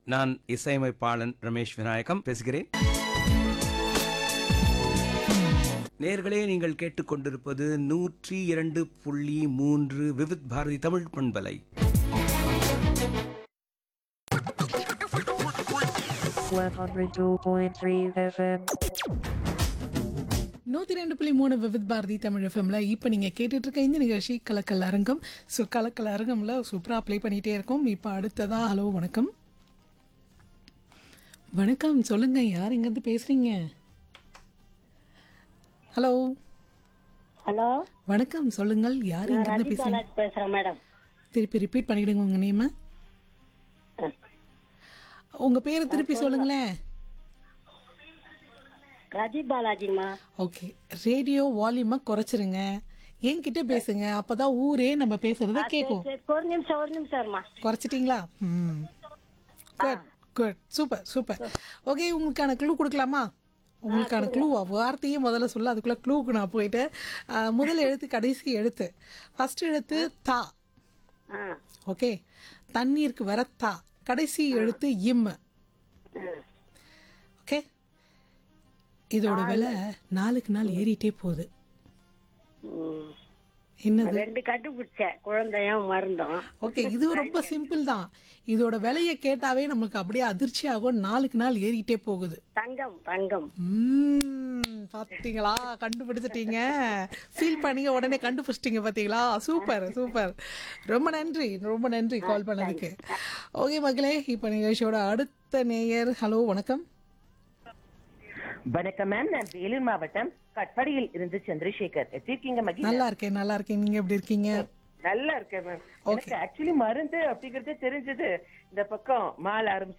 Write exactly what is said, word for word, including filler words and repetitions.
நான் இசையமைப்பாளன் ரமேஷ் விநாயகம் பேசுகிறேன். நேர்களே, நீங்கள் கேட்டுக்கொண்டிருப்பது நூற்றி இரண்டு புள்ளி மூன்று விவித் பாரதி தமிழ் பண்பலை. நூற்றி ரெண்டு புள்ளி மூணு விவித் பாரதி தமிழ் எஃப்எம்ல இப்போ நீங்கள் கேட்டுட்டு இருக்க இந்த நிகழ்ச்சி கலக்கல் அரங்கம். ஸோ கலக்கல் அரங்கம்ல சூப்பராக ப்ளே பண்ணிகிட்டே இருக்கோம். இப்போ அடுத்ததா ஹலோ வணக்கம். வணக்கம், சொல்லுங்க, யார் இங்கேருந்து பேசுறீங்க? ஹலோ ஹலோ வணக்கம், சொல்லுங்கள், யார் இங்கேருந்து பேசுறீங்க? பேசுறேன் மேடம். திருப்பி ரிப்பீட் பண்ணிவிடுங்க உங்கள் நேமை. உங்கள் பேரை திருப்பி சொல்லுங்களேன். ரஜி பாலாஜிமா. ஓகே, ரேடியோ வால்யூமை குறைச்சிருங்க, என்கிட்ட பேசுங்க, அப்பதான் ஊரே நம்ம பேசுறத கேட்கும். ஒரு நிமிஷம் ஒரு நிமிஷம்மா. குறைச்சிட்டிங்களா? ம், good good, super super. Okay, உங்களுக்கான க்ளூ கொடுக்கலாமா? உங்களுக்கான க்ளூ வார்த்தையே முதல்ல சொல்ல, அதுக்குள்ள க்ளூக்கு நான் போயிட்டு முதல் எழுத்து கடைசி எழுத்து. ஃபர்ஸ்ட் எழுத்து தா. ஓகே, தண்ணீருக்கு வர தா. கடைசி எழுத்து இம். ஓகே, இதோட விலை நாளுக்கு நாள் ஏறிட்டே போகுது. என்னது? ரெண்டு கண்டுபிடிச்சேன், குழந்தையும் மருந்தும். ஓகே, இது ரொம்ப சிம்பிள் தான். இதோட விலையை கேட்டாவே நமக்கு அப்படியே அதிர்ச்சி ஆகும். நாளுக்கு நாள் ஏறிட்டே போகுது. தங்கம். தங்கம். ம், பாத்தீங்களா, கண்டுபிடிச்சிட்டீங்க. ஃபீல் பண்ணீங்க, உடனே கண்டுபிடிச்சிட்டீங்க, பாத்தீங்களா? சூப்பர் சூப்பர், ரொம்ப நன்றி, ரொம்ப நன்றி கால் பண்ணதுக்கு. ஓகே மக்களே, இப்போ நிகழ்ச்சியோட அடுத்த நேயர். ஹலோ வணக்கம். வணக்கம் மேம், நான் வேலூர் மாவட்டம் கட்பாடியில் இருந்து சந்திரசேகர். எப்படி இருக்கீங்க மகி? நல்லா இருக்கேன், நல்லா இருக்கேன். நீங்க எப்படி இருக்கீங்க? நல்லா இருக்கேன் மேம். எனக்கு ஆக்சுவலி மருந்து அப்படிங்கறதே தெரிஞ்சது இந்த பக்கம் மால் ஆரம்பிச்சு